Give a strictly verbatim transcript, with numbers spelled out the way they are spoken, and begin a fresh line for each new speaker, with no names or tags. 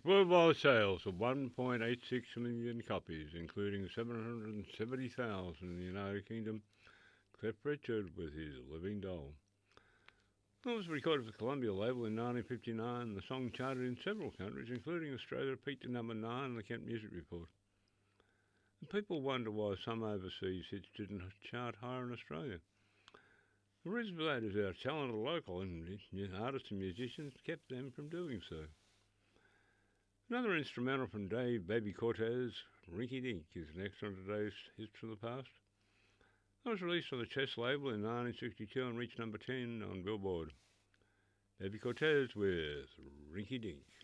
Worldwide sales of one point eight six million copies, including seven hundred seventy thousand in the United Kingdom. Cliff Richard with his Living Doll. It was recorded for the Columbia label in nineteen fifty-nine. The song charted in several countries, including Australia, peaked at number nine in the Kent Music Report. And people wonder why some overseas hits didn't chart higher in Australia. The reason for that is our talented local artists and musicians kept them from doing so. Another instrumental from Dave Baby Cortez, Rinky Dink, is next on today's Hits from the Past. It was released on the Chess label in nineteen sixty-two and reached number ten on Billboard. Baby Cortez with Rinky Dink.